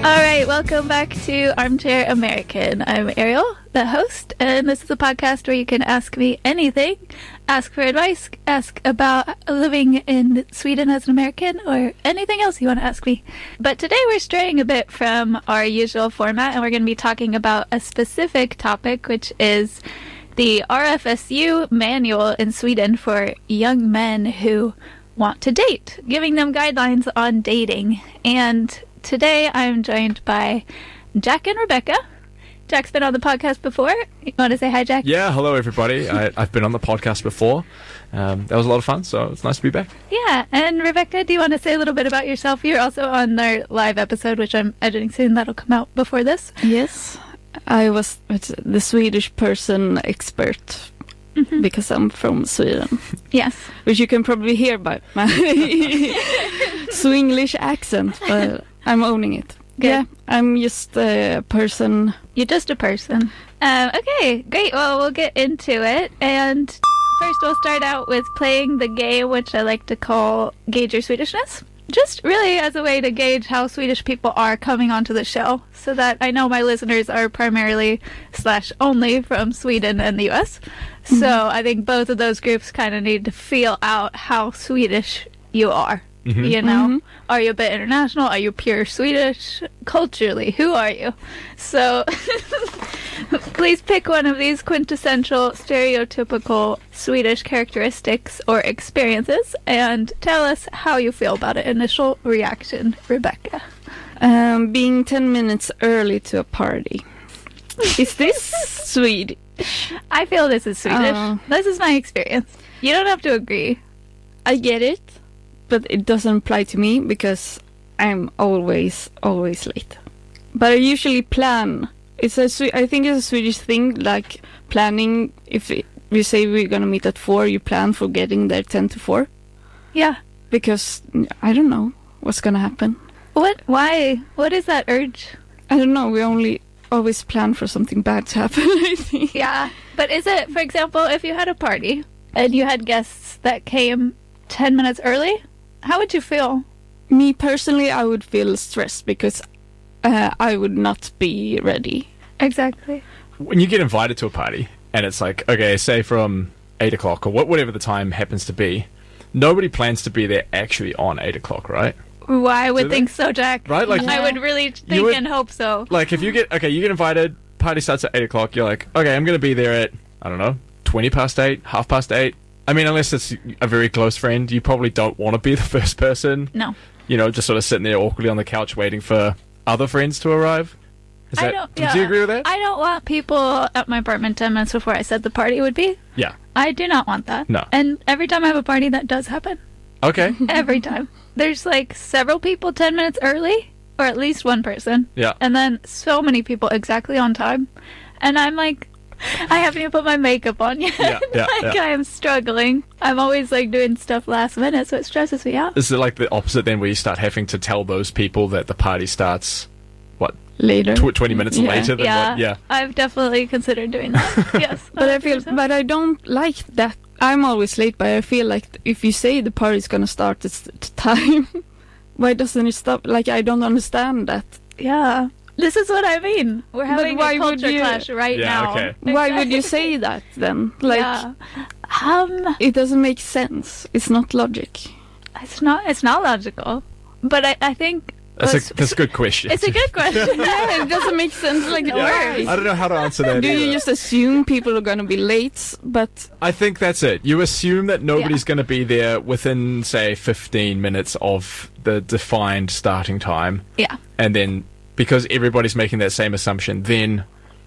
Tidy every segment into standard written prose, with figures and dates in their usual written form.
All right, welcome back to Armchair American. I'm Ariel, the host, and this is a podcast where you can ask me anything, ask for advice, ask about living in Sweden as an American, or anything else you want to ask me. But today we're straying a bit from our usual format, and we're going to be talking about a specific topic, which is the RFSU manual in Sweden for young men who want to date, giving them guidelines on dating. And today I'm joined by Jack and Rebecca. Jack's been on the podcast before. You want to say hi, Jack? Yeah, hello everybody. I've been on the podcast before. That was a lot of fun, so it's nice to be back. Yeah, and Rebecca, do you want to say a little bit about yourself? You're also on our live episode, which I'm editing soon. That'll come out before this. Yes, I was the Swedish person expert. Mm-hmm. Because I'm from Sweden. Yes. Which you can probably hear by my Swinglish accent, but I'm owning it. Good. Yeah, I'm just a person. You're just a person. Okay, great. Well, we'll get into it. And first we'll start out with playing the game, which I like to call Gauge Your Swedishness. Just really as a way to gauge how Swedish people are coming onto the show, so that I know my listeners are primarily / only from Sweden and the US. Mm-hmm. So I think both of those groups kind of need to feel out how Swedish you are. Mm-hmm. You know, mm-hmm. Are you a bit international? Are you pure Swedish? Culturally, who are you? So please pick one of these quintessential, stereotypical Swedish characteristics or experiences and tell us how you feel about it. Initial reaction, Rebecca. Being 10 minutes early to a party. Is this Swedish? I feel this is Swedish. This is my experience. You don't have to agree. I get it. But it doesn't apply to me because I'm always late. But I usually plan. I think it's a Swedish thing, like planning. If we say we're gonna meet at 4, you plan for getting there 10 to 4. Yeah. Because I don't know what's gonna happen. What? Why? What is that urge? I don't know. We only always plan for something bad to happen, I think. Yeah. But is it, for example, if you had a party and you had guests that came 10 minutes early? How would you feel? Me personally, I would feel stressed because I would not be ready. Exactly. When you get invited to a party and it's like, okay, say from 8 o'clock or whatever the time happens to be, nobody plans to be there actually on 8 o'clock, right? Well, I would think so, Jack. Right? Like, I would really think and hope so. Like if you get invited, party starts at 8 o'clock, you're like, okay, I'm going to be there at, I don't know, 20 past 8, 8:30. I mean, unless it's a very close friend, you probably don't want to be the first person. No. You know, just sort of sitting there awkwardly on the couch waiting for other friends to arrive. Do you agree with that? I don't want people at my apartment 10 minutes before I said the party would be. Yeah. I do not want that. No. And every time I have a party, that does happen. Okay. Every time. There's like several people 10 minutes early, or at least one person. Yeah. And then so many people exactly on time. And I'm like, I haven't even put my makeup on yet. Yeah. I am struggling. I'm always like doing stuff last minute, so it stresses me out. Is it like the opposite then, where you start having to tell those people that the party starts, what? Later. 20 minutes later than what? Yeah. I've definitely considered doing that. Yes. But I don't like that. I'm always late, but I feel like if you say the party's gonna start at time, why doesn't it stop? Like, I don't understand that. Yeah. This is what I mean. We're having a culture clash right now. Okay. Why would you say that then? Like, it doesn't make sense. It's not logic. It's not logical. But I think that's a good question. It's a good question. Yeah, it doesn't make sense. Like, I don't know how to answer that. Do you just assume people are going to be late? But I think that's it. You assume that nobody's going to be there within, say, 15 minutes of the defined starting time. Yeah. And then, because everybody's making that same assumption, then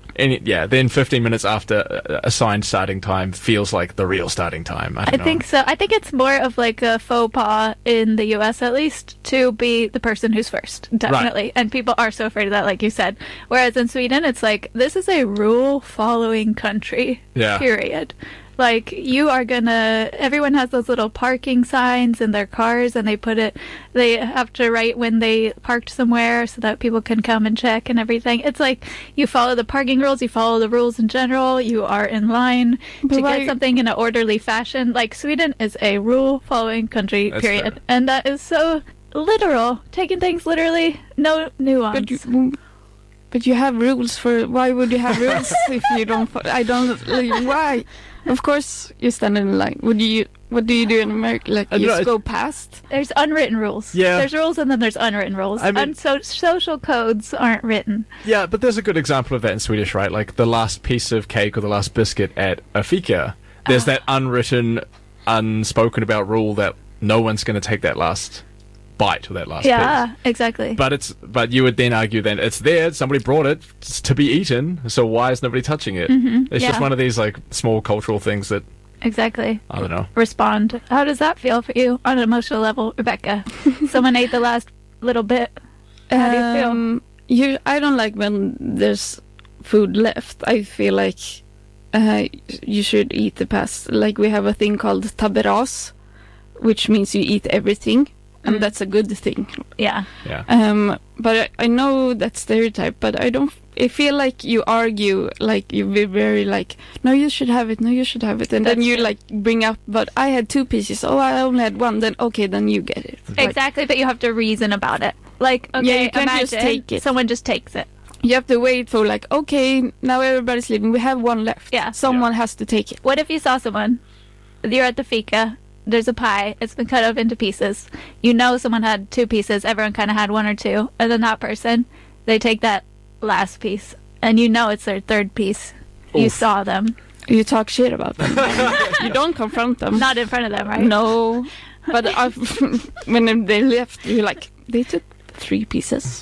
15 minutes after assigned starting time feels like the real starting time. I think so. I think it's more of like a faux pas in the US, at least, to be the person who's first. Definitely. Right. And people are so afraid of that, like you said. Whereas in Sweden, it's like, this is a rule-following country. Yeah. Period. Like, everyone has those little parking signs in their cars, and they have to write when they parked somewhere so that people can come and check and everything. It's like, you follow the parking rules, you follow the rules in general, you are in line to get something in an orderly fashion. Like, Sweden is a rule-following country, period. Fair. And that is so literal, taking things literally, no nuance. But you have rules for. Why would you have rules if you don't? I don't. Like, why? Of course, you stand in line. What do you do in America? Like, you just go past? There's unwritten rules. Yeah. There's rules and then there's unwritten rules. I mean- social codes aren't written. Yeah, but there's a good example of that in Swedish, right? Like the last piece of cake or the last biscuit at a fika. There's that unwritten, unspoken about rule that no one's going to take that last bite or that last piece. Yeah, exactly. But you would then argue then it's there, somebody brought it, it's to be eaten, so why is nobody touching it? It's just yeah. one of these like small cultural things that, Exactly. I don't know. Respond. How does that feel for you on an emotional level, Rebecca? Someone ate the last little bit. How do you feel? I don't like when there's food left. I feel like you should eat the past. Like we have a thing called taberas, which means you eat everything, and that's a good thing. Yeah. Yeah. But I know that stereotype, but I feel like you argue, like you be very like, no, you should have it, and then you like bring up, but I had 2 pieces, oh, I only had 1, then okay, then you get it. Exactly, but you have to reason about it. Like, okay, Yeah, you can't imagine just take it. someone just takes it. You have to wait for like, okay, now everybody's leaving, we have 1 left. Yeah. Someone has to take it. What if you saw someone, you're at the fika, there's a pie, it's been cut up into pieces. You know someone had 2 pieces, everyone kind of had 1 or 2, and then that person, they take that last piece, and you know it's their 3rd piece. You Oof. saw them. You talk shit about them. You don't confront them. Not in front of them, right? No. But when they left, you're like, they took 3 pieces.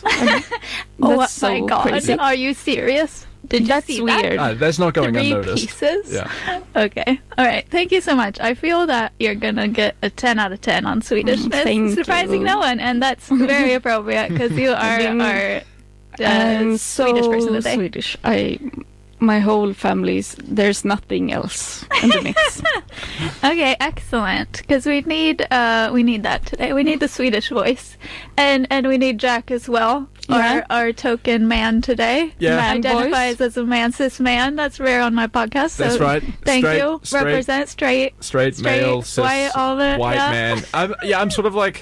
Oh That's my so god, crazy. are you serious? Did you That's see weird. that? That's not going 3 unnoticed. pieces? Yeah. Okay. All right. Thank you so much. I feel that you're gonna get a 10 out of 10 on Swedishness. Thank Surprising you. no one, and that's very appropriate because you are our I'm Swedish so person today. Swedish. My whole family's. There's nothing else in the mix. Okay, excellent. Because we need that today. We need the Swedish voice, and we need Jack as well. Yeah. Our token man today. Yeah. Man Identifies voice. as a man, cis man. That's rare on my podcast. So That's right. Thank Straight- you. straight- Represent straight. Straight male, cis, white, all the white yeah. man. I'm sort of like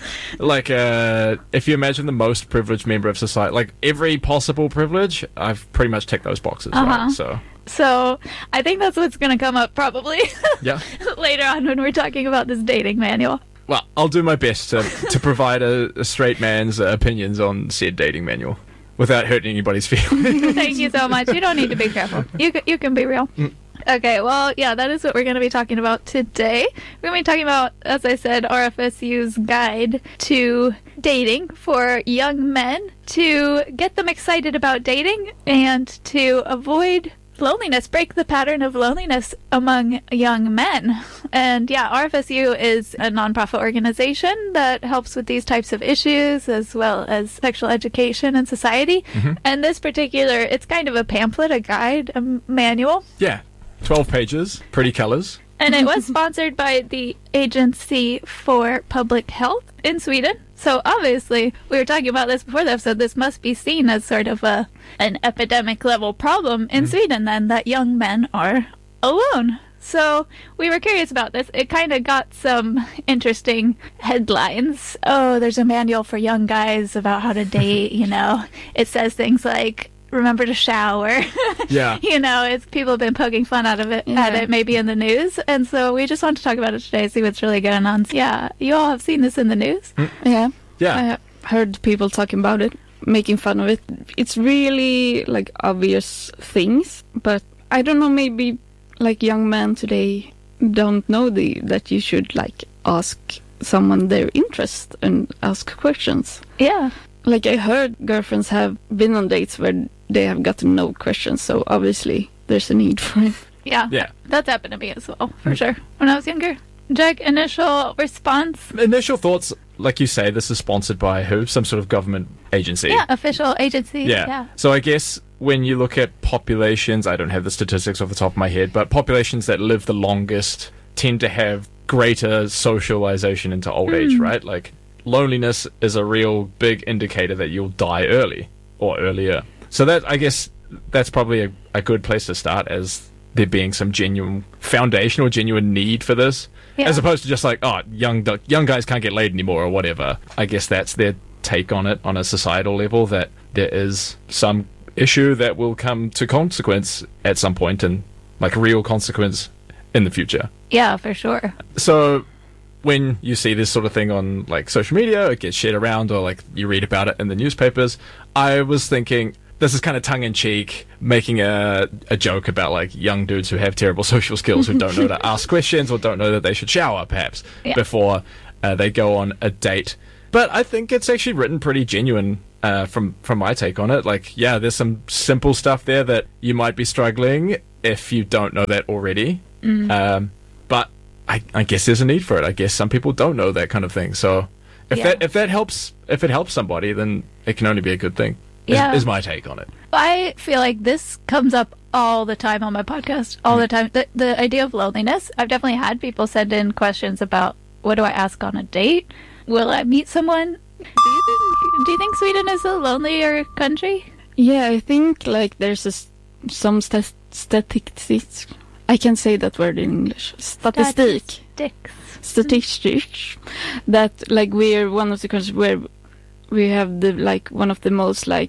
if you imagine the most privileged member of society, like every possible privilege, I've pretty much ticked those boxes, right? So So I think that's what's going to come up probably yeah. later on when we're talking about this dating manual. Well, I'll do my best to provide a straight man's opinions on said dating manual without hurting anybody's feelings. Thank you so much. You don't need to be careful. You can be real. Okay, well, yeah, that is what we're going to be talking about today. We're going to be talking about, as I said, RFSU's guide to dating for young men to get them excited about dating and to avoid loneliness, break the pattern of loneliness among young men. And yeah, RFSU is a nonprofit organization that helps with these types of issues as well as sexual education in society. And this particular, it's kind of a pamphlet, a guide, a manual. Yeah, 12 pages, pretty colors. And it was sponsored by the Agency for Public Health in Sweden. So obviously, we were talking about this before the episode, this must be seen as sort of an epidemic level problem in Sweden then, that young men are alone. So we were curious about this. It kind of got some interesting headlines. Oh, there's a manual for young guys about how to date, you know. It says things like, remember to shower. Yeah. You know, it's people have been poking fun out of it at Yeah. it maybe in the news, and so we just want to talk about it today, see what's really going on. Yeah, you all have seen this in the news. Yeah. Yeah. I have heard people talking about it, making fun of it. It's really like obvious things, but I don't know, maybe like young men today don't know that you should like ask someone their interest and ask questions. Yeah. Like I heard girlfriends have been on dates where they have gotten no questions, so obviously there's a need for it. Yeah. Yeah. That's happened to me as well, for sure, when I was younger. Jack, initial response? Initial thoughts, like you say, this is sponsored by who? Some sort of government agency. Yeah, official agency. Yeah. So I guess when you look at populations, I don't have the statistics off the top of my head, but populations that live the longest tend to have greater socialization into old age, right? Like loneliness is a real big indicator that you'll die early or earlier. So that, I guess, that's probably a good place to start as there being some genuine foundation or genuine need for this, Yeah. as opposed to just like, oh, young guys can't get laid anymore or whatever. I guess that's their take on it on a societal level, that there is some issue that will come to consequence at some point, and like real consequence in the future. Yeah, for sure. So when you see this sort of thing on like social media, it gets shared around, or like you read about it in the newspapers, I was thinking this is kind of tongue-in-cheek, making a joke about like young dudes who have terrible social skills, who don't know to ask questions or don't know that they should shower perhaps before they go on a date. But I think it's actually written pretty genuine from my take on it. Like, yeah, there's some simple stuff there that you might be struggling if you don't know that already. But I guess there's a need for it. I guess some people don't know that kind of thing. So if it helps somebody, then it can only be a good thing. Is my take on it. I feel like this comes up all the time on my podcast, all the time. The idea of loneliness. I've definitely had people send in questions about, what do I ask on a date? Will I meet someone? Do you think Sweden is a lonelier country? Yeah, I think like there's some statistics. I can say that word in English. Statistics. That like we're one of the countries where we have the like one of the most like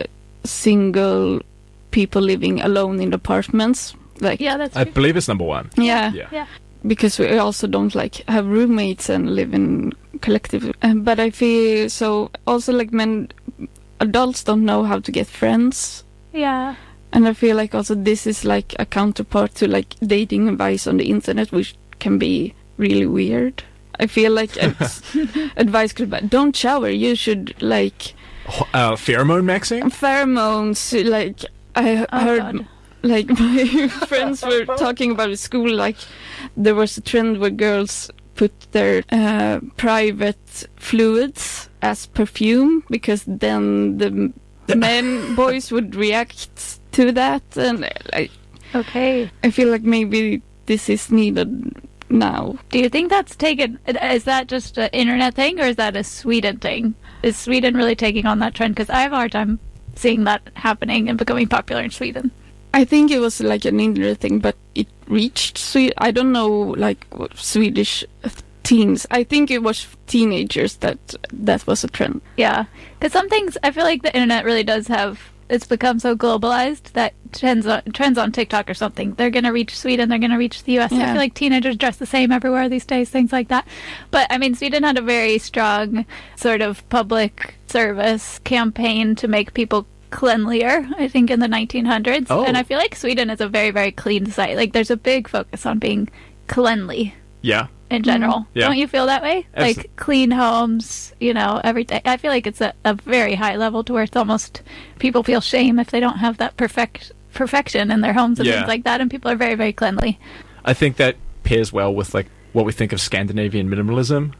single people living alone in apartments. Like, yeah, that's I true. believe it's number one. Yeah. Because we also don't like have roommates and live in collective. But I feel so also like adults don't know how to get friends. Yeah. And I feel like also this is like a counterpart to like dating advice on the internet, which can be really weird. I feel like advice could be, don't shower, you should like... Pheromone maxing? Pheromones, like I heard... God. Like my friends were talking about at school, like there was a trend where girls put their private fluids as perfume, because then the boys would react to that, and like, Okay. I feel like maybe this is needed now. Do you think that's taken... Is that just an internet thing, or is that a Sweden thing? Is Sweden really taking on that trend? Because I have a hard time seeing that happening and becoming popular in Sweden. I think it was like an internet thing, but it reached Sweden. I don't know, like Swedish teens. I think it was teenagers that was a trend. Yeah. Because some things, I feel like the internet really does have... It's become so globalized that trends on TikTok or something, they're going to reach Sweden, they're going to reach the US. Yeah. I feel like teenagers dress the same everywhere these days, things like that. But, I mean, Sweden had a very strong sort of public service campaign to make people cleanlier, I think, in the 1900s. Oh. And I feel like Sweden is a very, very clean society. Like, there's a big focus on being cleanly Yeah. in general. Yeah. Don't you feel that way? Abs- Like clean homes, everything. I feel like it's a very high level to where it's almost people feel shame if they don't have that perfection in their homes and Yeah. things like that, and people are very, very cleanly. I think that pairs well with like what we think of Scandinavian minimalism.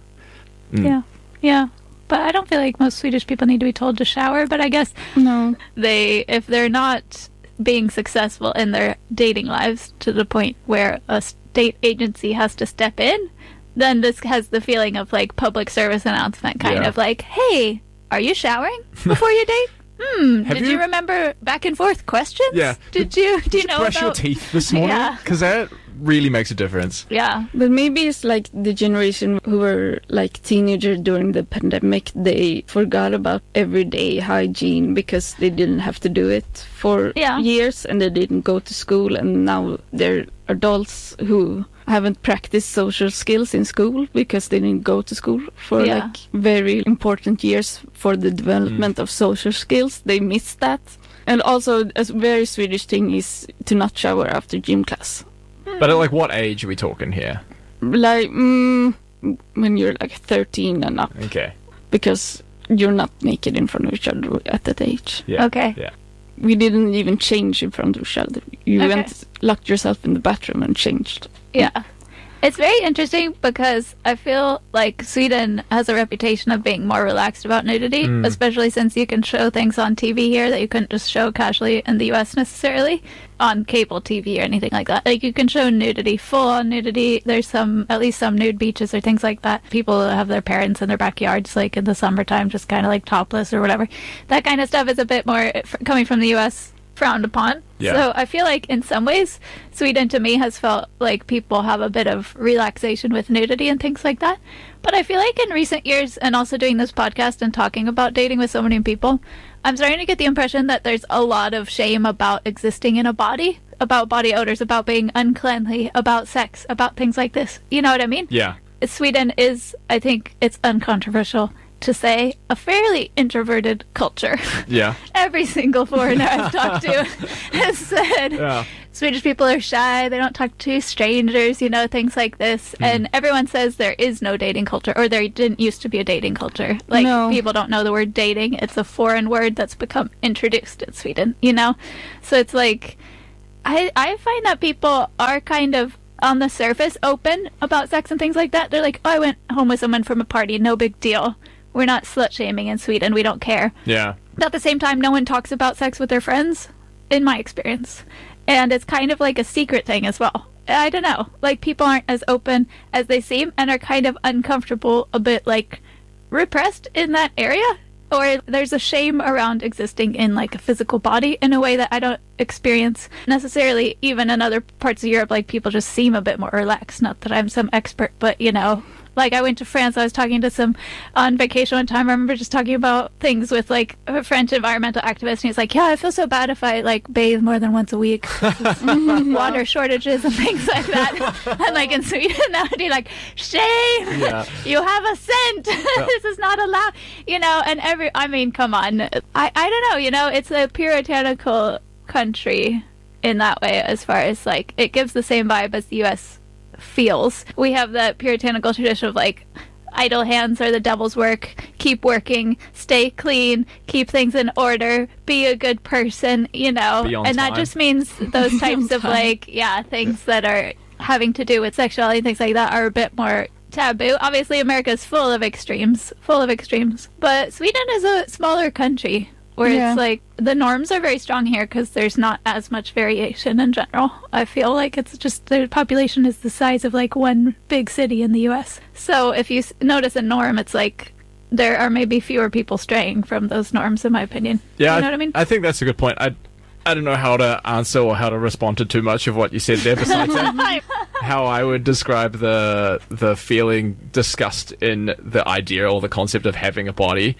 Yeah. But I don't feel like most Swedish people need to be told to shower, but I guess No. if they're not being successful in their dating lives to the point where a state agency has to step in, then this has the feeling of like public service announcement, kind Yeah. of like, hey, are you showering before you date? Have Did you remember back and forth questions? Yeah. Do you know Brush your about... teeth this morning? Yeah. Because that really makes a difference. Yeah. But maybe it's like the generation who were like teenagers during the pandemic, they forgot about everyday hygiene because they didn't have to do it for years, and they didn't go to school, and now they're adults who haven't practiced social skills in school because they didn't go to school for like very important years for the development of social skills. They missed that. And also a very Swedish thing is to not shower after gym class. But at like what age are we talking here? Like when you're like 13 and up, Okay. because you're not naked in front of each other at that age. Yeah. Okay. Yeah. We didn't even change in front of each other. You Okay. went, locked yourself in the bathroom and changed. Yeah. It's very interesting because I feel like Sweden has a reputation of being more relaxed about nudity, especially since you can show things on TV here that you couldn't just show casually in the US necessarily on cable TV or anything like that. Like, you can show nudity, full-on nudity. There's at least some nude beaches or things like that. People have their parents in their backyards, like in the summertime, just kind of like topless or whatever. That kind of stuff is a bit more, coming from the US, frowned upon. Yeah. So I feel like in some ways, Sweden to me has felt like people have a bit of relaxation with nudity and things like that. But I feel like in recent years, and also doing this podcast and talking about dating with so many people, I'm starting to get the impression that there's a lot of shame about existing in a body, about body odors, about being uncleanly, about sex, about things like this. You know what I mean? Yeah. Sweden is, I think it's uncontroversial to say, a fairly introverted culture. Yeah. Every single foreigner I've talked to has said Yeah. Swedish people are shy, they don't talk to strangers, you know, things like this. And everyone says there is no dating culture, or there didn't used to be a dating culture. Like, No. people don't know the word dating. It's a foreign word that's become introduced in Sweden, you know? So it's like, I find that people are kind of, on the surface, open about sex and things like that. They're like, oh, I went home with someone from a party, no big deal. We're not slut-shaming in Sweden, we don't care. Yeah. But at the same time, no one talks about sex with their friends, in my experience. And it's kind of like a secret thing as well. I don't know. Like, people aren't as open as they seem and are kind of uncomfortable, a bit, like, repressed in that area. Or there's a shame around existing in, like, a physical body in a way that I don't experience necessarily even in other parts of Europe. Like, people just seem a bit more relaxed. Not that I'm some expert, but, you know... Like, I went to France, I was talking to some on vacation one time. I remember just talking about things with, like, a French environmental activist, and he's like, yeah, I feel so bad if I, like, bathe more than once a week. Water shortages and things like that. And, like, in Sweden, that would be like, shame! Yeah. You have a scent! This is not allowed! You know, and I mean, come on. I don't know, you know, it's a puritanical country in that way, as far as, like, it gives the same vibe as the U.S. feels. We have that puritanical tradition of, like, idle hands are the devil's work, keep working, stay clean, keep things in order, be a good person, you know. Be on and that time. just means those types of, like, yeah, things that are having to do with sexuality, things like that, are a bit more taboo. Obviously, America is full of extremes. But Sweden is a smaller country, where Yeah. it's like the norms are very strong here because there's not as much variation in general. I feel like it's just the population is the size of like one big city in the U.S. So if you notice a norm, it's like there are maybe fewer people straying from those norms, in my opinion. Yeah, You know what I mean? I think that's a good point. I don't know how to answer or how to respond to too much of what you said there. Besides that, how I would describe the feeling disgust in the idea or the concept of having a body.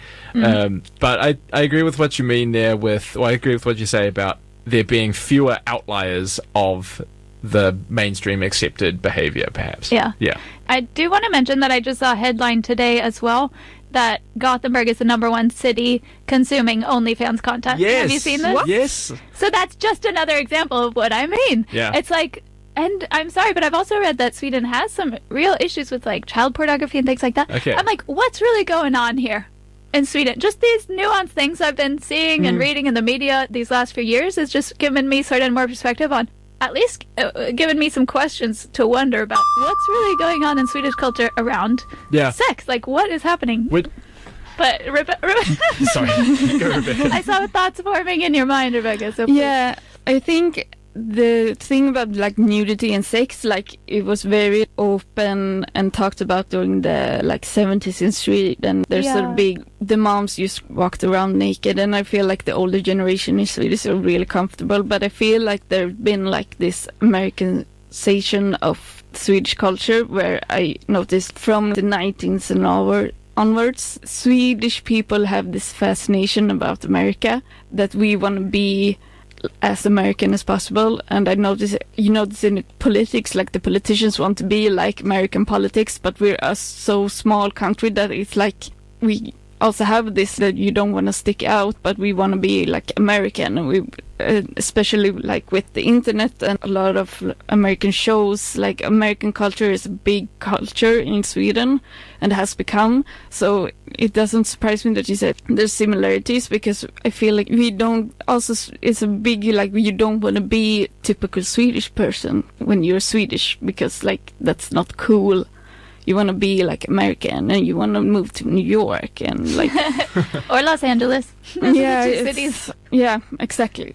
But I agree with what you mean there. I agree with what you say about there being fewer outliers of the mainstream accepted behavior, perhaps. Yeah. Yeah. I do want to mention that I just saw a headline today as well that Gothenburg is the #1 city consuming OnlyFans content. Yes. Have you seen this? Yes. So that's just another example of what I mean. Yeah. It's like, and I'm sorry, but I've also read that Sweden has some real issues with like child pornography and things like that. Okay. I'm like, what's really going on here in Sweden? Just these nuanced things I've been seeing and reading in the media these last few years has just given me sort of more perspective on, at least given me some questions to wonder about what's really going on in Swedish culture around Yeah. sex. Like, what is happening? Wait, But sorry. Go, Rebecca. I saw thoughts forming in your mind, Rebecca. So Yeah, I think the thing about like nudity and sex, like it was very open and talked about during the like 70s in Sweden. There's Yeah. a big, the moms just walked around naked, and I feel like the older generation in Sweden is really comfortable. But I feel like there's been like this Americanization of Swedish culture, where I noticed from the 19th and onwards, Swedish people have this fascination about America, that we want to be as American as possible. And I notice, you notice in politics, like the politicians want to be like American politics, but we're a so small country that it's like we also have this, that you don't want to stick out, but we want to be like American. And we, especially like with the internet and a lot of American shows, like American culture is a big culture in Sweden and has become. So it doesn't surprise me that you said there's similarities, because I feel like we don't, also it's a big, like you don't want to be typical Swedish person when you're Swedish, because like that's not cool. You want to be like American, and you want to move to New York and like or Los Angeles. yeah, Two it's- cities. yeah, exactly.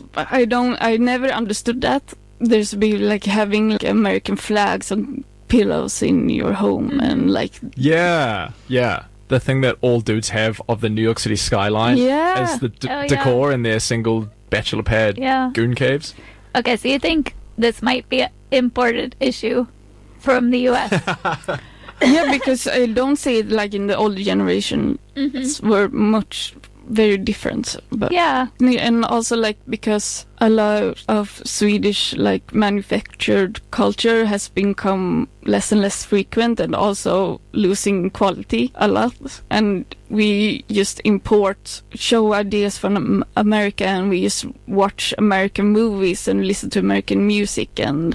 I never understood that. There's be like having like American flags on pillows in your home, and like Yeah. The thing that all dudes have of the New York City skyline Yeah. as the Oh, yeah. decor in their single bachelor pad Yeah. goon caves. Okay, so you think this might be an imported issue from the US? Yeah, because I don't see it like in the older generation. Were much very different, but Yeah. and also like because a lot of Swedish like manufactured culture has become less and less frequent and also losing quality a lot, and we just import show ideas from America, and we just watch American movies and listen to American music and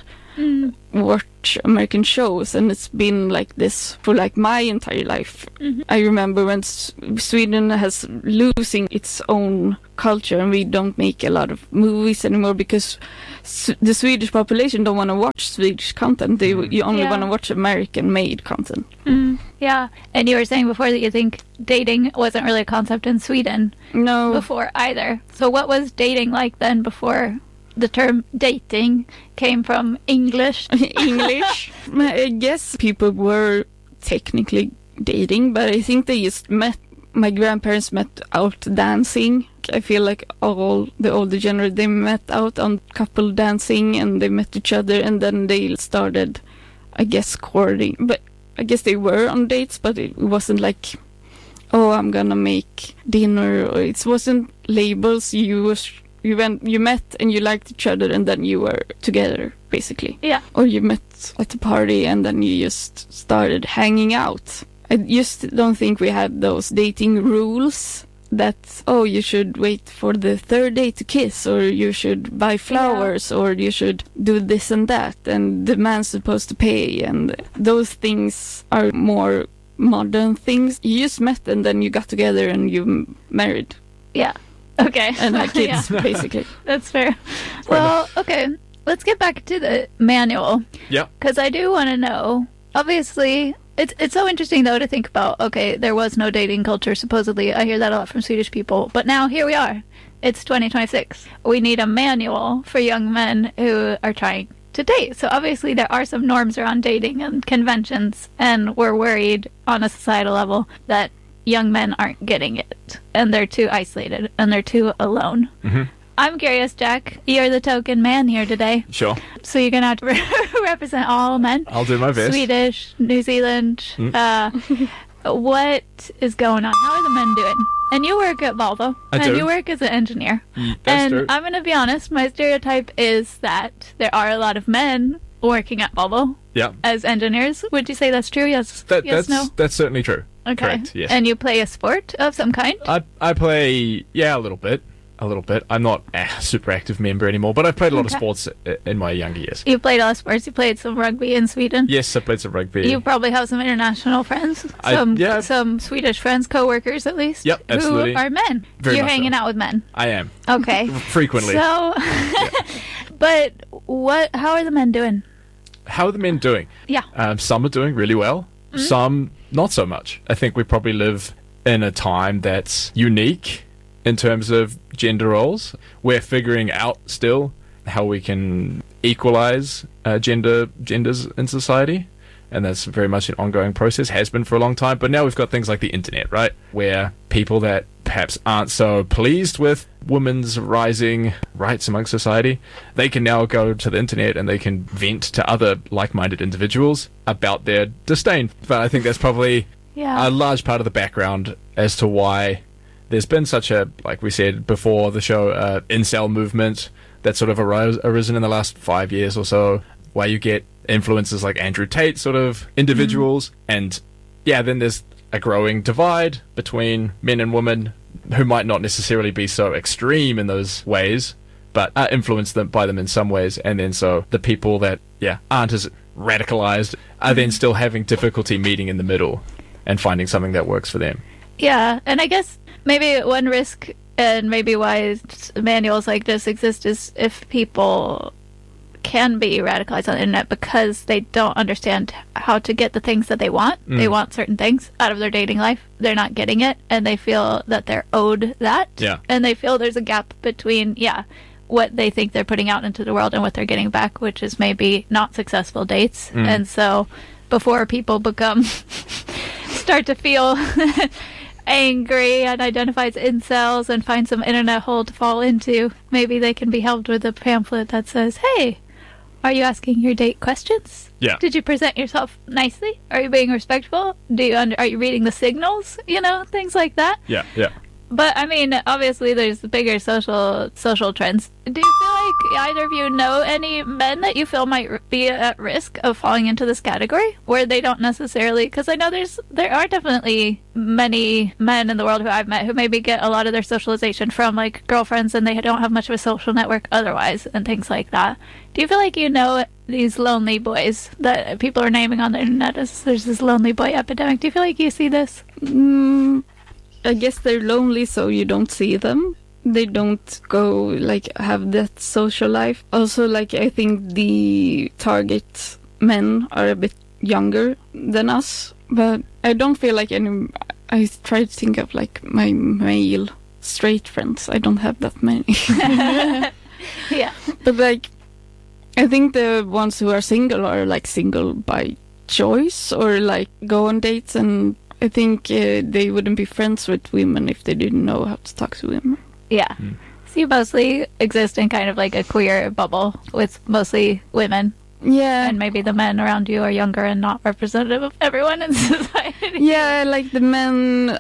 watch American shows, and it's been like this for like my entire life. I remember when Sweden has losing its own culture, and we don't make a lot of movies anymore because the Swedish population don't want to watch Swedish content. You only Yeah. want to watch American-made content. Yeah. And you were saying before that you think dating wasn't really a concept in Sweden No, before either. So what was dating like then before the term dating came from English? English. I guess people were technically dating, but I think they just met. My grandparents met out dancing. I feel like all the older generation, they met out on couple dancing, and they met each other, and then they started, I guess, courting. But I guess they were on dates, but it wasn't like, oh, I'm gonna make dinner. Or it wasn't labels. You met and you liked each other, and then you were together, basically. Yeah. Or you met at a party, and then you just started hanging out. I just don't think we had those dating rules that, oh, you should wait for the third day to kiss, or you should buy flowers, or you should do this and that, and the man's supposed to pay, and those things are more modern things. You just met, and then you got together, and you married, Yeah. Okay. and had kids, Yeah, basically. that's fair. Well, okay. Let's get back to the manual. Yeah. Because I do want to know, obviously, it's so interesting, though, to think about, okay, there was no dating culture, supposedly. I hear that a lot from Swedish people. But now, here we are. It's 2026. We need a manual for young men who are trying to date. So, obviously, there are some norms around dating and conventions, and we're worried on a societal level that young men aren't getting it, and they're too isolated, and they're too alone. I'm curious, Jack. You're the token man here today. Sure. So you're going to have to represent all men. I'll do my best. Swedish, New Zealand. What is going on? How are the men doing? And you work at Volvo. I and do. you work as an engineer. That's and true. I'm going to be honest, my stereotype is that there are a lot of men working at Volvo Yeah. as engineers. Would you say that's true? Yes. Yes, no? That's certainly true. Okay. Correct, yes. And you play a sport of some kind? I play, a little bit. I'm not a super active member anymore, but I've played a lot of Okay. sports in my younger years. You played all the sports. You played some rugby in Sweden. Yes, I played some rugby. You probably have some international friends, yeah. some Swedish friends, co-workers at least. Yep, absolutely. Who are men. Very You're much hanging so. out with men. I am. Okay. Frequently. So, but how are the men doing? How are the men doing? Yeah. Some are doing really well. Some not so much. I think we probably live in a time that's unique in terms of gender roles. We're figuring out still how we can equalize genders in society, and that's very much an ongoing process, has been for a long time. But now we've got things like the internet, right, where people that perhaps aren't so pleased with women's rising rights among society, they can now go to the internet and they can vent to other like-minded individuals about their disdain. But I think that's probably Yeah. a large part of the background as to why there's been such a, like we said before the show, incel movement that's sort of arisen in the last 5 years or so, where you get influencers like Andrew Tate sort of individuals, and then there's a growing divide between men and women who might not necessarily be so extreme in those ways, but are influenced by them in some ways, and then so the people that aren't as radicalized are then still having difficulty meeting in the middle and finding something that works for them. Yeah, and I guess maybe one risk, and maybe why manuals like this exist, is if people can be radicalized on the internet because they don't understand how to get the things that they want. They want certain things out of their dating life. They're not getting it, and they feel that they're owed that. Yeah. And they feel there's a gap between, what they think they're putting out into the world and what they're getting back, which is maybe not successful dates. And so before people start to feel angry and identifies incels and finds some internet hole to fall into, maybe they can be helped with a pamphlet that says, hey, are you asking your date questions? Yeah. Did you present yourself nicely? Are you being respectful? Are you reading the signals? You know, things like that. Yeah, yeah. But I mean, obviously, there's bigger social trends. Do you feel like either of you know any men that you feel might be at risk of falling into this category, where they don't necessarily? Because I know there are definitely many men in the world who I've met who maybe get a lot of their socialization from like girlfriends, and they don't have much of a social network otherwise, and things like that. Do you feel like you know these lonely boys that people are naming on the internet as there's this lonely boy epidemic? Do you feel like you see this? I guess they're lonely, so you don't see them. They don't go, like, have that social life. Also, like, I think the target men are a bit younger than us. But I don't feel like I try to think of, like, my male straight friends. I don't have that many. Yeah. But, like, I think the ones who are single by choice or, like, go on dates, and I think they wouldn't be friends with women if they didn't know how to talk to women. Yeah. So you mostly exist in kind of like a queer bubble with mostly women. Yeah. And maybe the men around you are younger and not representative of everyone in society. Yeah, like the men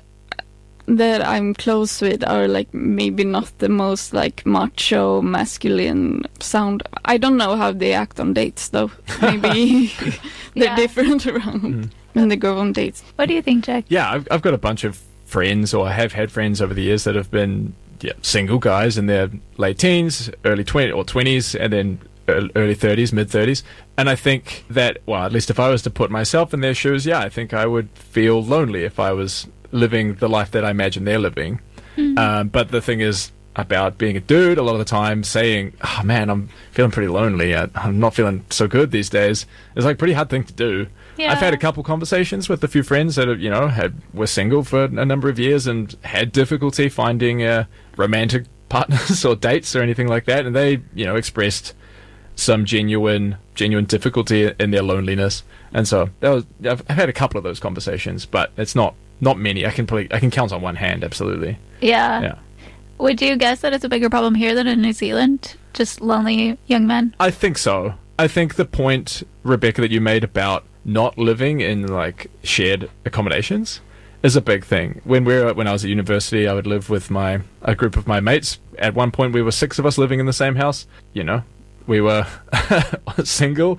that I'm close with are like maybe not the most like macho, masculine sound. I don't know how they act on dates though. Maybe they're different around when they go on dates. What do you think, Jack? Yeah, I've got a bunch of friends, or have had friends over the years that have been single guys in their late teens, early 20s, and then early 30s, mid 30s. And I think that, well, at least if I was to put myself in their shoes, I think I would feel lonely if I was living the life that I imagine they're living. But the thing is about being a dude, a lot of the time saying, oh man, I'm feeling pretty lonely, I'm not feeling so good these days, is like a pretty hard thing to do. Yeah. I've had a couple conversations with a few friends that have, were single for a number of years and had difficulty finding romantic partners or dates or anything like that, and they expressed some genuine difficulty in their loneliness. And so I've had a couple of those conversations, but it's not many. I can count on one hand. Absolutely. Yeah. Would you guess that it's a bigger problem here than in New Zealand? Just lonely young men? I think so. I think the point, Rebecca, that you made about not living in like shared accommodations is a big thing. When I was at university, I would live with a group of my mates. At one point, we were 6 of us living in the same house. We were single,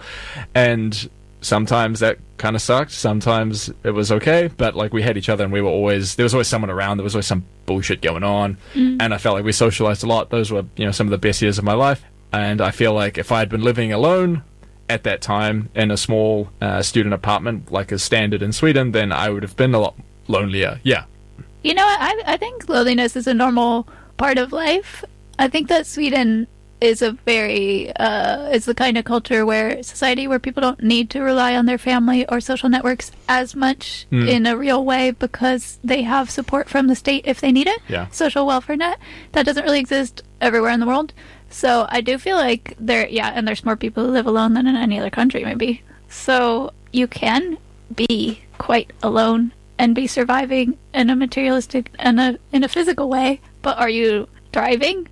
and sometimes that kind of sucked. Sometimes it was okay, but like we had each other, and there was always someone around. There was always some bullshit going on, and I felt like we socialized a lot. Those were some of the best years of my life. And I feel like if I had been living alone at that time in a small student apartment, like is standard in Sweden, then I would have been a lot lonelier. Yeah. You know what? I think loneliness is a normal part of life. I think that Sweden is a very is the kind of society where people don't need to rely on their family or social networks as much in a real way, because they have support from the state if they need it. Yeah. Social welfare net. That doesn't really exist everywhere in the world. So I do feel like and there's more people who live alone than in any other country, maybe. So you can be quite alone and be surviving in a materialistic and in a physical way, but are you thriving?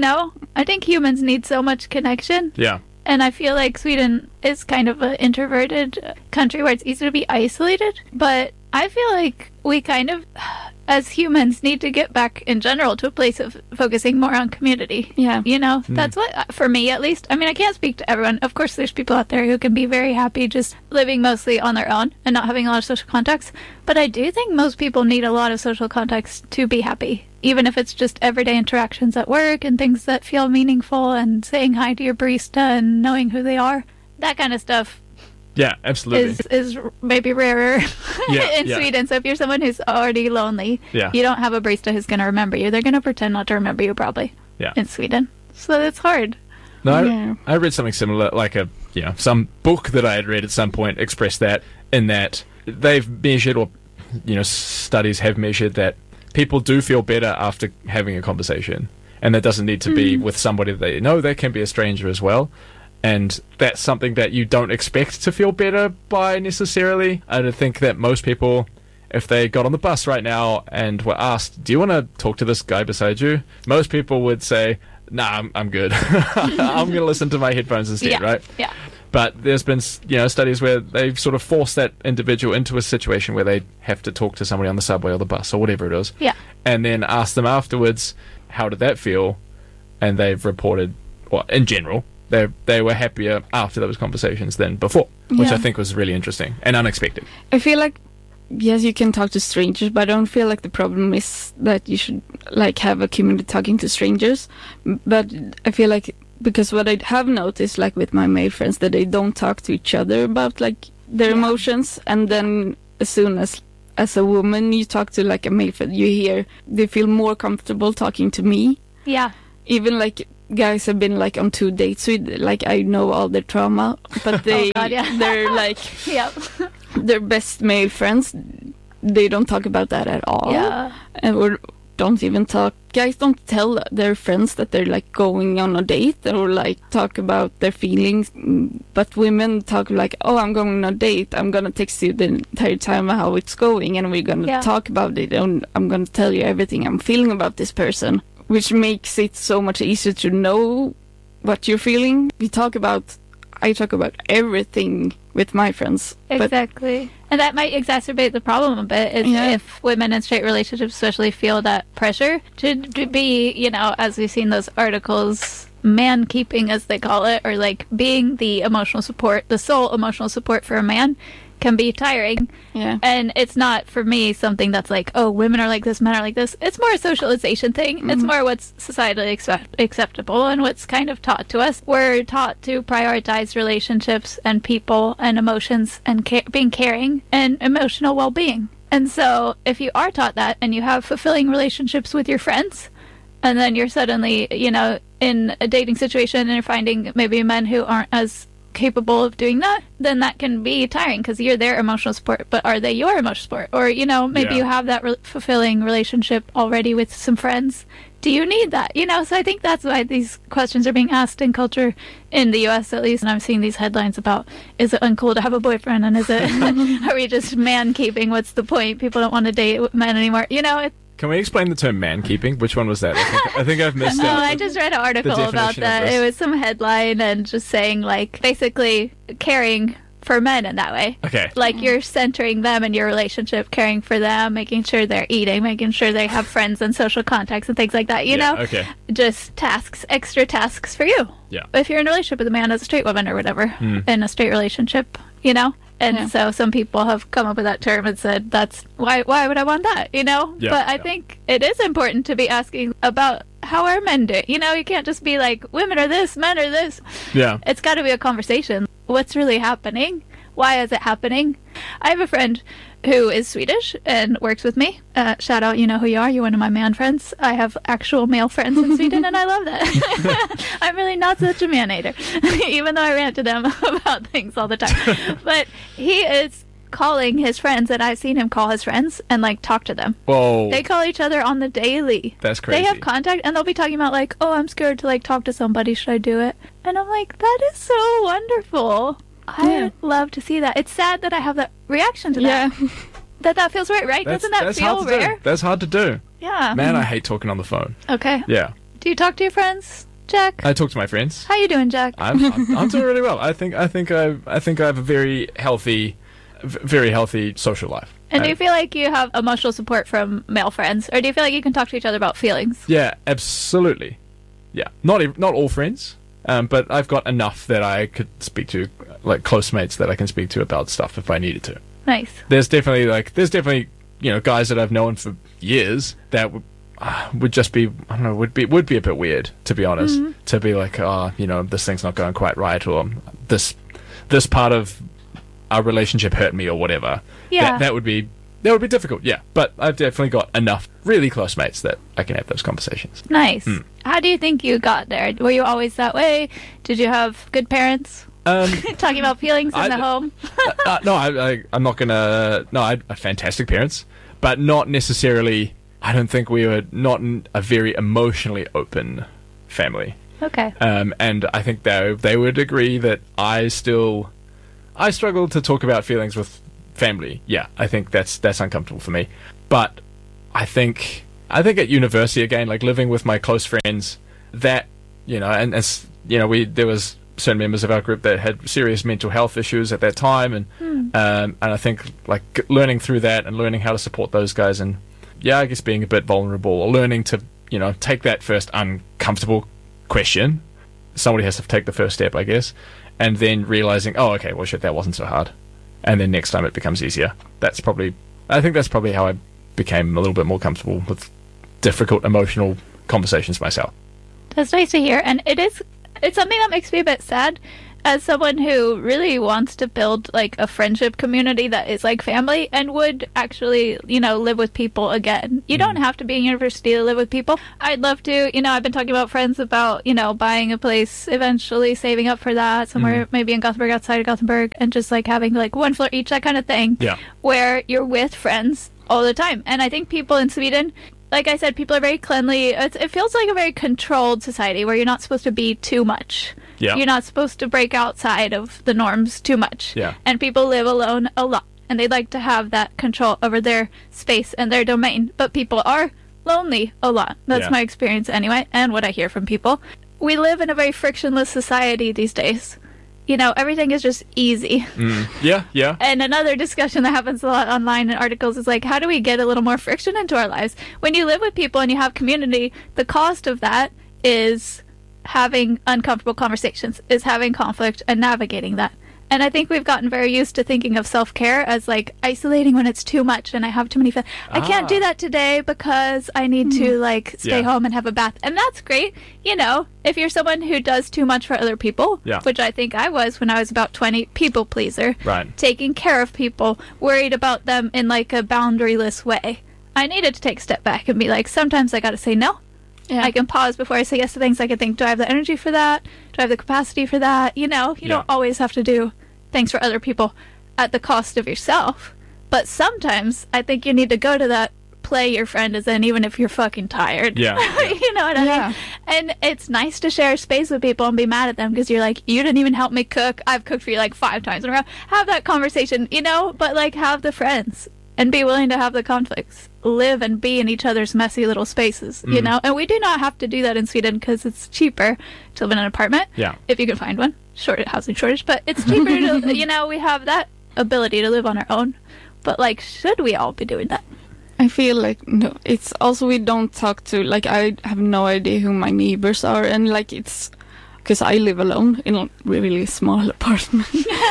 I think humans need so much connection. Yeah. And I feel like Sweden is kind of an introverted country where it's easy to be isolated, but I feel like we kind of, as humans, need to get back in general to a place of focusing more on community. Yeah. That's what, for me at least. I mean, I can't speak to everyone. Of course, there's people out there who can be very happy just living mostly on their own and not having a lot of social contacts. But I do think most people need a lot of social contacts to be happy, even if it's just everyday interactions at work and things that feel meaningful, and saying hi to your barista and knowing who they are. That kind of stuff. Yeah, absolutely. Is maybe rarer in Sweden. So if you're someone who's already lonely, you don't have a barista who's going to remember you. They're going to pretend not to remember you, probably. Yeah. In Sweden, so it's hard. No, I read something similar, like some book that I had read at some point expressed that, in that they've measured, or studies have measured, that people do feel better after having a conversation, and that doesn't need to be with somebody that they know. They can be a stranger as well. And that's something that you don't expect to feel better by necessarily. I don't think that most people if they got on the bus right now and were asked, do you want to talk to this guy beside you? Most people would say, nah, I'm good. I'm going to listen to my headphones instead, right? Yeah. But there's been, studies where they've sort of forced that individual into a situation where they have to talk to somebody on the subway or the bus or whatever it is. Yeah. And then ask them afterwards, how did that feel? And they've reported, well, in general, they were happier after those conversations than before, which Yeah. I think was really interesting and unexpected. I feel like, yes, you can talk to strangers, but I don't feel like the problem is that you should like have a community talking to strangers. But I feel like, because what I have noticed, like with my male friends, that they don't talk to each other about like their emotions, and then as soon as a woman you talk to like a male friend, you hear they feel more comfortable talking to me. Yeah. Even like guys have been like on 2 dates with, like, I know all their trauma, but they God, yeah. they're like Yeah. their best male friends. They don't talk about that at all. Yeah. Or don't even talk. Guys don't tell their friends that they're like going on a date or like talk about their feelings. But women talk like, oh, I'm going on a date. I'm gonna text you the entire time how it's going, and we're gonna talk about it. And I'm gonna tell you everything I'm feeling about this person, which makes it so much easier to know what you're feeling. I talk about everything with my friends. Exactly. And that might exacerbate the problem a bit, is if women in straight relationships especially feel that pressure to be, as we've seen those articles, man keeping as they call it, or like being the emotional support, the sole emotional support for a man, can be tiring. Yeah. And it's not, for me, something that's like, oh, women are like this, men are like this. It's more a socialization thing. Mm-hmm. It's more what's societally acceptable and what's kind of taught to us. We're taught to prioritize relationships and people and emotions and being caring and emotional well-being. And so if you are taught that and you have fulfilling relationships with your friends, and then you're suddenly, in a dating situation and you're finding maybe men who aren't as capable of doing that, then that can be tiring because you're their emotional support, but are they your emotional support? Or, maybe you have that fulfilling relationship already with some friends. Do you need that? So I think that's why these questions are being asked in culture in the U.S. at least. And I'm seeing these headlines about, is it uncool to have a boyfriend? And is it, are we just man keeping? What's the point? People don't want to date men anymore. Can we explain the term man-keeping? Which one was that? I think I've missed out. I just read an article about that. It was some headline and just saying, like, basically caring for men in that way. Okay. Like, you're centering them in your relationship, caring for them, making sure they're eating, making sure they have friends and social contacts and things like that, you know? Okay. Just extra tasks for you. Yeah. If you're in a relationship with a man as a straight woman or whatever, in a straight relationship, And so some people have come up with that term and said, that's why would I want that, Yeah, but I think it is important to be asking about how are men doing. You can't just be like, women are this, men are this. Yeah. It's got to be a conversation. What's really happening? Why is it happening? I have a friend who is Swedish and works with me. Shout out, you know who you are. You're one of my man friends. I have actual male friends in Sweden, and I love that. I'm really not such a man-hater, even though I rant to them about things all the time. But he is calling his friends, and I've seen him call his friends and, like, talk to them. Whoa. They call each other on the daily. That's crazy. They have contact, and they'll be talking about, like, oh, I'm scared to, like, talk to somebody. Should I do it? And I'm like, that is so wonderful. I love to see that. It's sad that I have that reaction to that. Yeah. That feels right? Doesn't that feel rare? That's hard to do. Yeah. Man, I hate talking on the phone. Okay. Yeah. Do you talk to your friends, Jack? I talk to my friends. How you doing, Jack? I'm doing really well. I think I have a very healthy social life. And do you feel like you have emotional support from male friends, or do you feel like you can talk to each other about feelings? Yeah, absolutely. Yeah, not all friends, but I've got enough that I could speak to, like close mates that I can speak to about stuff if I needed to. Nice. There's definitely guys that I've known for years that would just be, I don't know, would be a bit weird, to be honest, to be like, this thing's not going quite right, or this part of our relationship hurt me, or whatever. Yeah. That would be difficult. Yeah, but I've definitely got enough really close mates that I can have those conversations. Nice. How do you think you got there? Were you always that way? Did you have good parents? Talking about feelings in the home? No, I'm not gonna. No, I had fantastic parents, but not necessarily. I don't think we were not a very emotionally open family. Okay. And I think they would agree that I struggle to talk about feelings with family, yeah, I think that's uncomfortable for me. But I think at university again, like living with my close friends, that, you know, and as you know, there was certain members of our group that had serious mental health issues at that time, and I think like learning through that and learning how to support those guys, and I guess being a bit vulnerable, or learning to, you know, take that first uncomfortable question. Somebody has to take the first step, I guess, and then realizing, oh, okay, well, shit, that wasn't so hard, and then next time it becomes easier. I think that's probably how I became a little bit more comfortable with difficult emotional conversations myself. That's nice to hear, and it's something that makes me a bit sad as someone who really wants to build like a friendship community that is like family and would actually, you know, live with people again. You don't have to be in university to live with people. I'd love to, you know, I've been talking about friends about, you know, buying a place eventually, saving up for that somewhere maybe in Gothenburg, outside of Gothenburg, and just like having like one floor each, that kind of thing. Yeah. Where you're with friends all the time. And I think people in Sweden, like I said, people are very cleanly. It feels like a very controlled society where you're not supposed to be too much. Yeah. You're not supposed to break outside of the norms too much. Yeah. And people live alone a lot. And they like to have that control over their space and their domain. But people are lonely a lot. That's my experience anyway, and what I hear from people. We live in a very frictionless society these days. You know, everything is just easy. Yeah. And another discussion that happens a lot online in articles is like, how do we get a little more friction into our lives? When you live with people and you have community, the cost of that is having uncomfortable conversations, is having conflict and navigating that. And I think we've gotten very used to thinking of self-care as like isolating when it's too much and I have too many I can't do that today because I need to like stay home and have a bath. And that's great. You know, if you're someone who does too much for other people, which I think I was when I was about 20, people pleaser, right, taking care of people, worried about them in like a boundaryless way. I needed to take a step back and be like, sometimes I got to say no. Yeah. I can pause before I say yes to things. I can think, do I have the energy for that? Do I have the capacity for that? You know, you don't always have to do things for other people at the cost of yourself. But sometimes I think you need to go to that play your friend is in, even if you're fucking tired. Yeah. You know what I mean? And it's nice to share space with people and be mad at them because you're like, you didn't even help me cook. I've cooked for you like 5 times in a row. Have that conversation, you know, but like have the friends and be willing to have the conflicts. Live and be in each other's messy little spaces, you know? And we do not have to do that in Sweden because it's cheaper to live in an apartment. Yeah. If you can find one. Housing shortage, but it's cheaper to, you know, we have that ability to live on our own. But like, should we all be doing that? I feel like, no, it's also we don't talk to, like, I have no idea who my neighbors are, and like it's because I live alone in a really small apartment.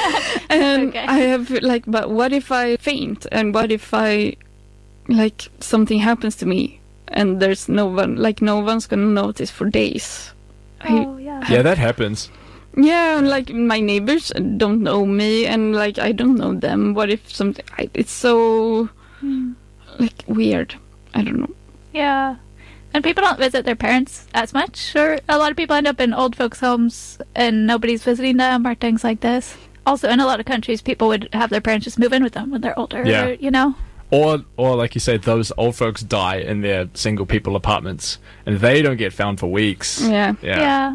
And I have like, but what if I faint, and what if I like something happens to me and there's no one, like no one's gonna notice for days. Yeah, that happens. Yeah, like my neighbors don't know me, and like I don't know them. What if something? It's so like weird. I don't know. Yeah, and people don't visit their parents as much, or a lot of people end up in old folks' homes and nobody's visiting them, or things like this. Also, in a lot of countries, people would have their parents just move in with them when they're older. Yeah. Or, you know. Or like you say, those old folks die in their single people apartments, and they don't get found for weeks. Yeah.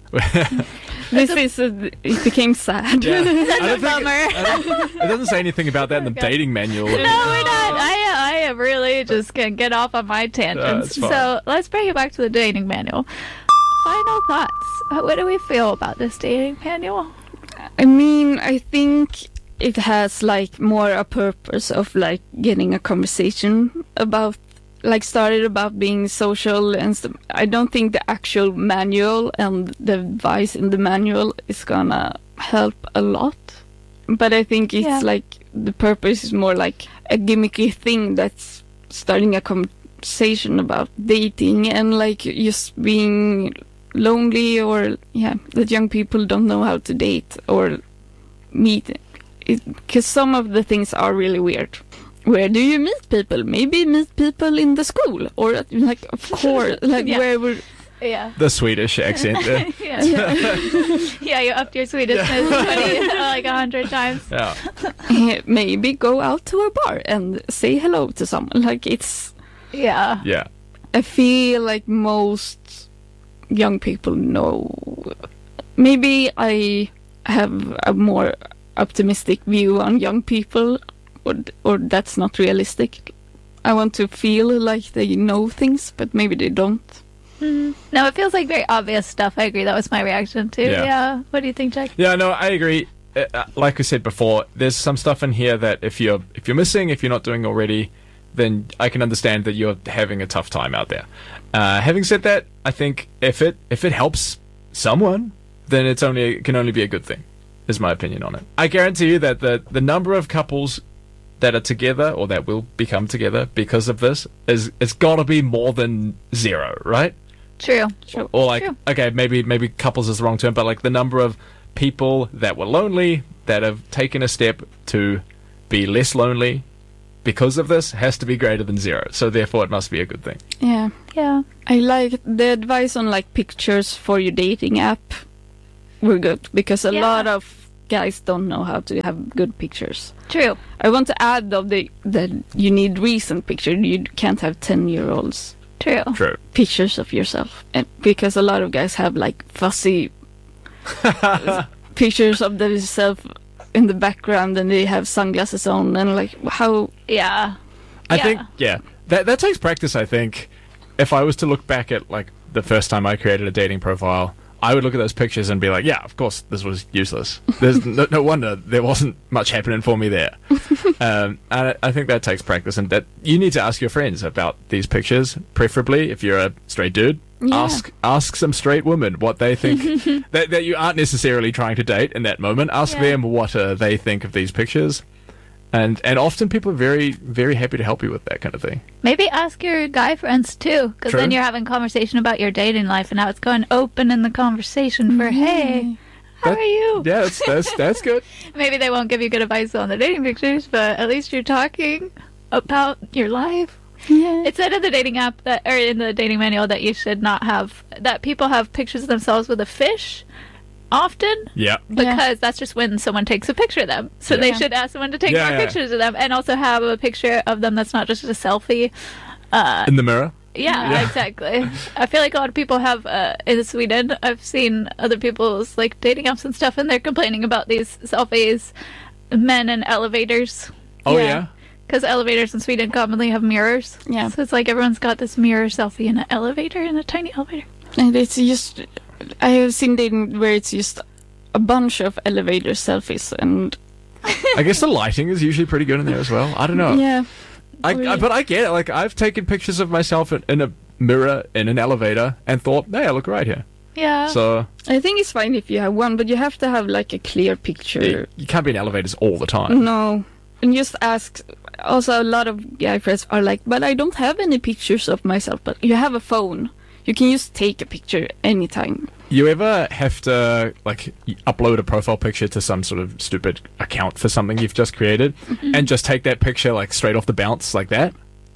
It became sad. Yeah. That's a bummer. It doesn't say anything about that in the dating manual. No, we're not. I really just can't get off on my tangents. So let's bring it back to the dating manual. Final thoughts. What do we feel about this dating manual? I mean, I think it has like more a purpose of like getting a conversation about, like, started about being social and stuff. I don't think the actual manual and the advice in the manual is gonna help a lot, but I think it's like the purpose is more like a gimmicky thing that's starting a conversation about dating and like just being lonely, or that young people don't know how to date or meet. Because some of the things are really weird. Where do you meet people? Maybe meet people in the school, or like, of course, like where we're. Yeah. The Swedish accent there. Yeah, you upped your Swedish like 100 times. Yeah. Maybe go out to a bar and say hello to someone. Like, it's. Yeah. Yeah. I feel like most young people know. Maybe I have a more optimistic view on young people, or that's not realistic. I want to feel like they know things, but maybe they don't. No, it feels like very obvious stuff. I agree. That was my reaction too. Yeah. What do you think, Jack? Yeah, no, I agree. Like I said before, there's some stuff in here that if you're missing, if you're not doing already, then I can understand that you're having a tough time out there. Having said that, I think if it helps someone, then it can only be a good thing, is my opinion on it. I guarantee you that the number of couples that are together or that will become together because of this it's got to be more than 0, right? True. Or like, True. okay, maybe couples is the wrong term, but like the number of people that were lonely that have taken a step to be less lonely because of this has to be greater than 0. So therefore, it must be a good thing. Yeah. Yeah. I like the advice on like pictures for your dating app. We're good because a lot of guys don't know how to have good pictures. True. I want to add though that you need recent pictures. You can't have 10-year-olds True. True. pictures of yourself, and because a lot of guys have like fuzzy pictures of themselves in the background, and they have sunglasses on, and like how. Yeah. I think, that takes practice, I think. If I was to look back at, like, the first time I created a dating profile, I would look at those pictures and be like, yeah, of course, this was useless. There's no wonder there wasn't much happening for me there. And I think that takes practice, and that you need to ask your friends about these pictures, preferably if you're a straight dude. Yeah. Ask some straight women what they think that you aren't necessarily trying to date in that moment. Ask them what they think of these pictures. And often people are very, very happy to help you with that kind of thing. Maybe ask your guy friends too, because then you're having conversation about your dating life, and now it's going open in the conversation for, hey, how are you? Yeah, that's good. Maybe they won't give you good advice on the dating pictures, but at least you're talking about your life. Yeah. It said in the dating app or in the dating manual that you should not have that people have pictures of themselves with a fish often. Yeah. Because that's just when someone takes a picture of them. So they should ask someone to take more pictures of them, and also have a picture of them that's not just a selfie. In the mirror? Yeah, exactly. I feel like a lot of people have, in Sweden, I've seen other people's like dating apps and stuff, and they're complaining about these selfies, men in elevators. Oh, yeah? Because elevators in Sweden commonly have mirrors. Yeah. So it's like everyone's got this mirror selfie in an elevator, in a tiny elevator. And it's just, I have seen dating where it's just a bunch of elevator selfies, and I guess the lighting is usually pretty good in there as well. I don't know. yeah. But I get it. Like, I've taken pictures of myself in a mirror in an elevator and thought, hey, I look right here. Yeah. So I think it's fine if you have one, but you have to have like a clear picture. you can't be in elevators all the time. No. And just ask. Also, a lot of guy friends are like, but I don't have any pictures of myself. But you have a phone. You can just take a picture anytime. You ever have to, like, upload a profile picture to some sort of stupid account for something you've just created and just take that picture, like, straight off the bounce like that?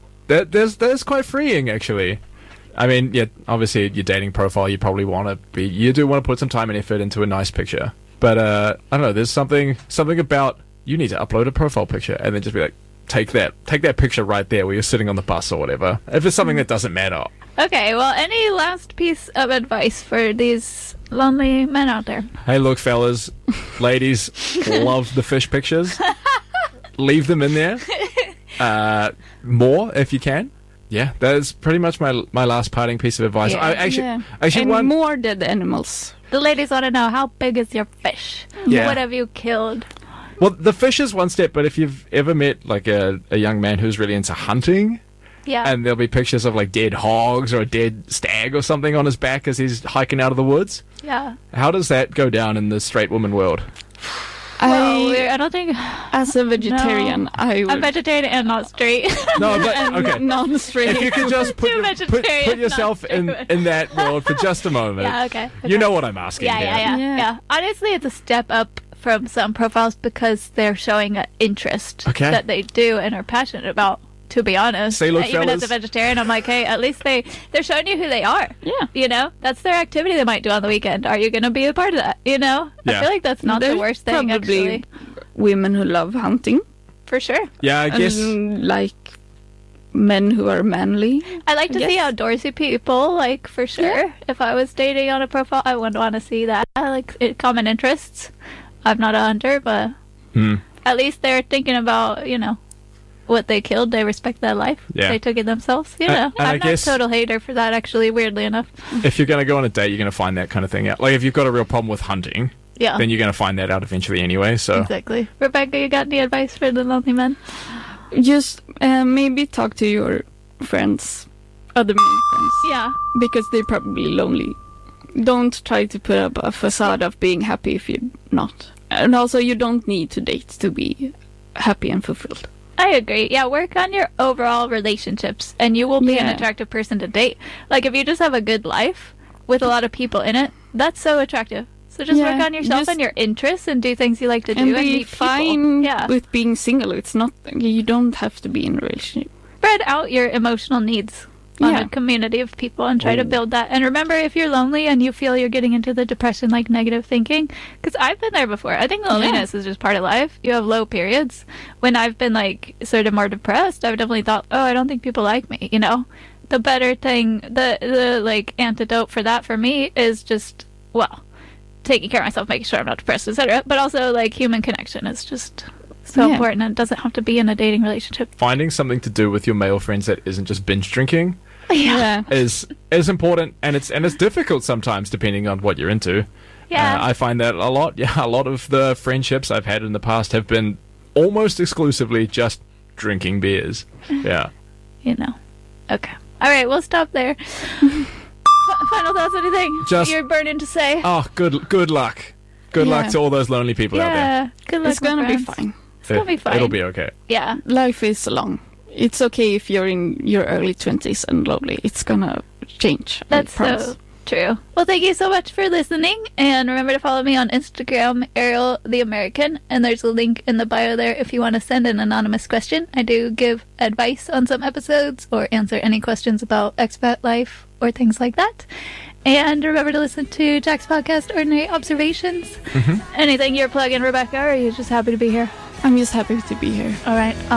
That's quite freeing, actually. I mean, yeah, obviously, your dating profile, you probably you do want to put some time and effort into a nice picture. But, I don't know, there's something about, you need to upload a profile picture and then just be like, take that picture right there where you're sitting on the bus or whatever. If it's something that doesn't matter. Okay, well, any last piece of advice for these lonely men out there? Hey, look, fellas, ladies, love the fish pictures. Leave them in there. More, if you can. Yeah, that's pretty much my last parting piece of advice. Yeah. Actually, and one more dead animals. The ladies want to know, how big is your fish? Yeah. What have you killed? Well, the fish is one step, but if you've ever met, like, a young man who's really into hunting, Yeah. and there'll be pictures of, like, dead hogs or a dead stag or something on his back as he's hiking out of the woods. Yeah. How does that go down in the straight woman world? I don't think... As a vegetarian, No. I would. I'm vegetarian and not straight. No, but, okay. Non-straight. If you could just put Too vegetarian, put yourself not in that world for just a moment. Yeah, okay. You know what I'm asking here. Yeah. Honestly, it's a step up from some profiles because they're showing an interest Okay. that they do and are passionate about, to be honest. Say, look, even as fellas. a vegetarian, I'm like, hey, at least they're showing you who they are. Yeah. You know? That's their activity they might do on the weekend. Are you going to be a part of that? You know? Yeah. I feel like that's not the There's worst thing, probably actually. women who love hunting. For sure. Yeah, I guess. And like men who are manly. I like to see Yes. outdoorsy people, like, for sure. Yeah. If I was dating on a profile, I wouldn't want to see that. I like common interests. I'm not a hunter, but at least they're thinking about, what they killed. They respect that life. Yeah. They took it themselves. And I'm I not guess- a total hater for that, actually, weirdly enough. If you're going to go on a date, you're going to find that kind of thing out. Like, if you've got a real problem with hunting, Yeah. then you're going to find that out eventually anyway. So, Exactly. Rebecca, you got any advice for the lonely men? Just maybe talk to your friends, other male friends, Yeah. because they're probably lonely. Don't try to put up a facade of being happy if you're not. And also, you don't need to date to be happy and fulfilled. I agree. Yeah, work on your overall relationships and you will be an Yeah. attractive person to date. Like, if you just have a good life with a lot of people in it, that's so attractive. So just Yeah, work on yourself just- and your interests and do things you like to do And and be meet fine people. Yeah. with being single. It's not, you don't have to be in a relationship. Spread out your emotional needs on Yeah. a community of people and try to build that. And remember, if you're lonely and you feel you're getting into the depression, like negative thinking, because I've been there before. I think loneliness is just part of life. You have low periods. When I've been like sort of more depressed, I've definitely thought, oh, I don't think people like me. The better thing, the like antidote for that for me is just, well, taking care of myself, making sure I'm not depressed, etc. But also like human connection is just so Yeah. important. And it doesn't have to be in a dating relationship. finding something to do with your male friends that isn't just binge drinking Yeah. is important, and it's difficult sometimes depending on what you're into. Yeah. I find that a lot. Yeah, a lot of the friendships I've had in the past have been almost exclusively just drinking beers. Yeah. Okay. All right, we'll stop there. Final thoughts, anything Just- you're burning to say? Oh, good luck. Good luck Yeah. to all those lonely people out there. Yeah, good luck. It's gonna my be friends. fine. It's gonna be fine. It'll be okay. Yeah. Life is long. It's okay if you're in your early 20s and lonely. It's gonna change. I That's promise. so true. Well, thank you so much for listening, and remember to follow me on Instagram, Ariel the American, and there's a link in the bio there if you want to send an anonymous question. I do give advice on some episodes or answer any questions about expat life or things like that. And remember to listen to Jack's podcast, Ordinary Observations. Anything you're plugging, Rebecca, or are you just happy to be here? I'm just happy to be here. All right.